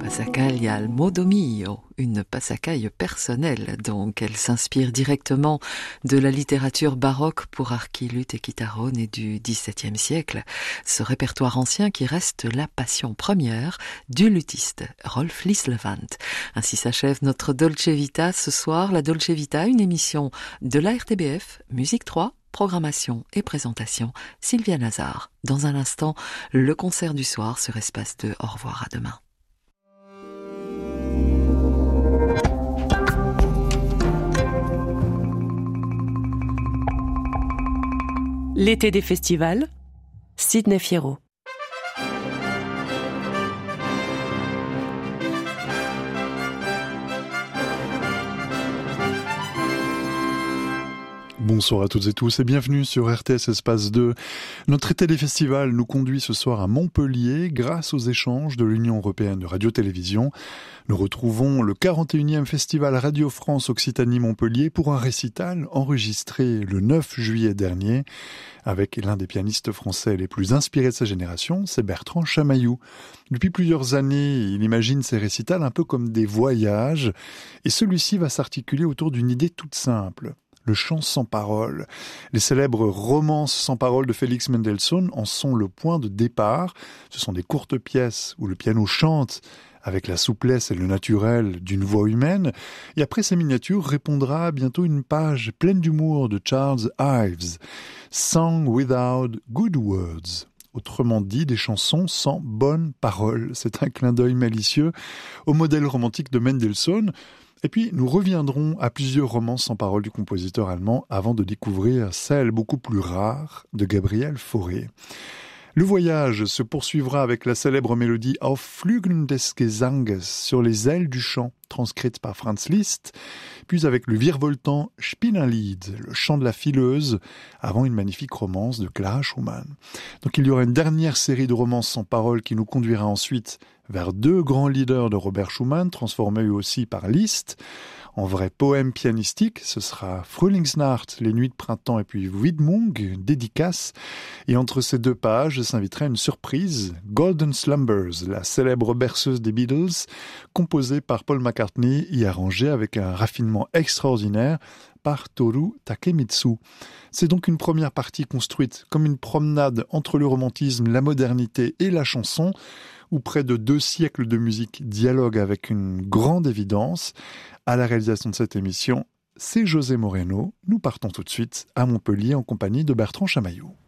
Passacaglia al modo mio, une passacaille personnelle donc. Elle s'inspire directement de la littérature baroque pour archiluth et chitarrone et du XVIIe siècle. Ce répertoire ancien qui reste la passion première du luthiste Rolf Lislevant. Ainsi s'achève notre Dolce Vita ce soir. La Dolce Vita, une émission de la RTBF, Musique 3, programmation et présentation, Sylvia Nazar. Dans un instant, le concert du soir sur Espace 2. Au revoir, à demain. L'été des festivals, Sidney Fierro. Bonsoir à toutes et tous et bienvenue sur RTS Espace 2. Notre été des festivals nous conduit ce soir à Montpellier grâce aux échanges de l'Union européenne de radio-télévision. Nous retrouvons le 41e Festival Radio France Occitanie-Montpellier pour un récital enregistré le 9 juillet dernier avec l'un des pianistes français les plus inspirés de sa génération, c'est Bertrand Chamaillou. Depuis plusieurs années, il imagine ses récitals un peu comme des voyages et celui-ci va s'articuler autour d'une idée toute simple. Le chant sans parole. Les célèbres romances sans parole de Félix Mendelssohn en sont le point de départ. Ce sont des courtes pièces où le piano chante avec la souplesse et le naturel d'une voix humaine. Et après ces miniatures répondra bientôt une page pleine d'humour de Charles Ives. Song without good words. Autrement dit, des chansons sans bonnes paroles. C'est un clin d'œil malicieux au modèle romantique de Mendelssohn. Et puis, nous reviendrons à plusieurs romances sans paroles du compositeur allemand avant de découvrir celle beaucoup plus rare de Gabriel Fauré. Le voyage se poursuivra avec la célèbre mélodie Auf Flügeln des Gesanges, sur les ailes du chant, transcrite par Franz Liszt, puis avec le virevoltant Spinnenlied, le chant de la fileuse, avant une magnifique romance de Clara Schumann. Donc il y aura une dernière série de romances sans paroles qui nous conduira ensuite vers deux grands leaders de Robert Schumann, transformés eux aussi par Liszt. En vrai poème pianistique, ce sera Frühlingsnacht, les nuits de printemps, et puis Widmung, dédicace. Et entre ces deux pages s'invitera une surprise, Golden Slumbers, la célèbre berceuse des Beatles, composée par Paul McCartney et arrangée avec un raffinement extraordinaire par Toru Takemitsu. C'est donc une première partie construite comme une promenade entre le romantisme, la modernité et la chanson, où près de 2 siècles de musique dialoguent avec une grande évidence. À la réalisation de cette émission, c'est José Moreno. Nous partons tout de suite à Montpellier en compagnie de Bertrand Chamaillou.